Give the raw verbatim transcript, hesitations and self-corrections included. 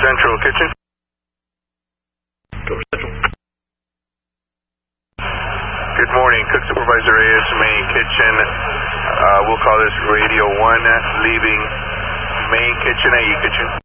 Central Kitchen. Go Central. Good morning, Cook Supervisor Reyes, Main Kitchen. Uh, we'll call this Radio one, leaving Main Kitchen, A E Kitchen.